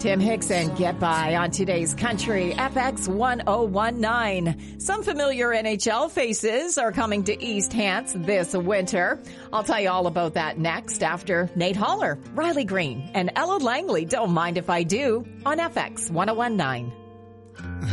Tim Hicks and Get By on today's Country FX 1019. Some familiar NHL faces are coming to East Hants this winter. I'll tell you all about that next after Nate Haller, Riley Green, and Ella Langley. Don't mind if I do on FX 1019.